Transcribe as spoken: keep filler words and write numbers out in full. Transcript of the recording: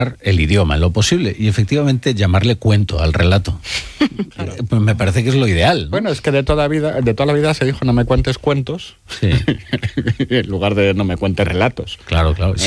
el idioma en lo posible y efectivamente llamarle cuento al relato. Claro. Pues me parece que es lo ideal, ¿no? Bueno, es que de toda vida, de toda la vida se dijo no me cuentes cuentos, sí. en lugar de no me cuentes relatos. Claro, claro.